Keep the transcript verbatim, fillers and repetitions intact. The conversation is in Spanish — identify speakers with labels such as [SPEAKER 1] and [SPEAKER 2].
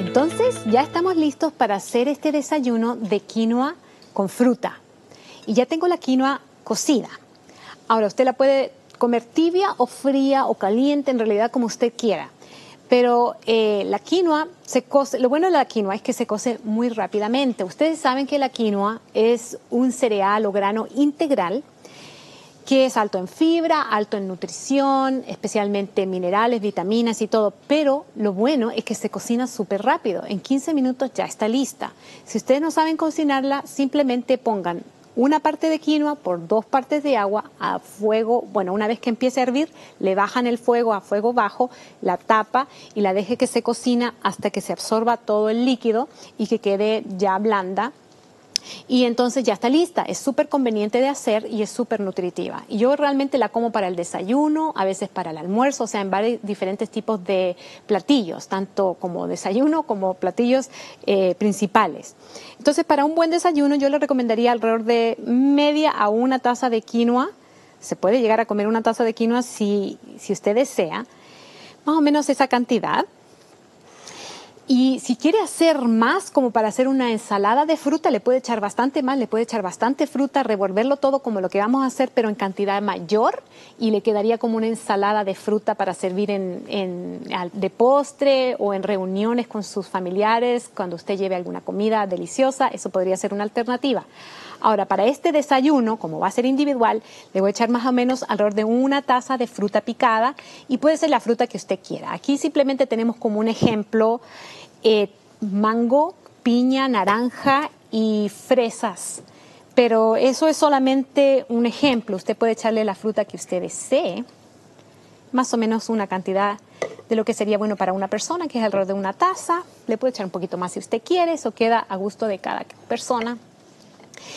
[SPEAKER 1] Entonces ya estamos listos para hacer este desayuno de quinoa con fruta. Y ya tengo la quinoa cocida. Ahora usted la puede comer tibia o fría o caliente, en realidad como usted quiera. Pero eh, la quinoa se cose, lo bueno de la quinoa es que se cose muy rápidamente. Ustedes saben que la quinoa es un cereal o grano integral que es alto en fibra, alto en nutrición, especialmente minerales, vitaminas y todo. Pero lo bueno es que se cocina súper rápido. En quince minutos ya está lista. Si ustedes no saben cocinarla, simplemente pongan una parte de quinoa por dos partes de agua a fuego. Bueno, una vez que empiece a hervir, le bajan el fuego a fuego bajo, la tapa y la deje que se cocina hasta que se absorba todo el líquido y que quede ya blanda. Y entonces ya está lista. Es súper conveniente de hacer y es súper nutritiva. Y yo realmente la como para el desayuno, a veces para el almuerzo, o sea, en varios diferentes tipos de platillos, tanto como desayuno como platillos eh, principales. Entonces, para un buen desayuno yo le recomendaría alrededor de media a una taza de quinoa. Se puede llegar a comer una taza de quinoa si, si usted desea, más o menos esa cantidad. Y si quiere hacer más, como para hacer una ensalada de fruta, le puede echar bastante más, le puede echar bastante fruta, revolverlo todo como lo que vamos a hacer, pero en cantidad mayor, y le quedaría como una ensalada de fruta para servir en, en, de postre o en reuniones con sus familiares, cuando usted lleve alguna comida deliciosa. Eso podría ser una alternativa. Ahora, para este desayuno, como va a ser individual, le voy a echar más o menos alrededor de una taza de fruta picada, y puede ser la fruta que usted quiera. Aquí simplemente tenemos como un ejemplo eh, mango, piña, naranja y fresas. Pero eso es solamente un ejemplo. Usted puede echarle la fruta que usted desee, más o menos una cantidad de lo que sería bueno para una persona, que es alrededor de una taza. Le puede echar un poquito más si usted quiere, eso queda a gusto de cada persona.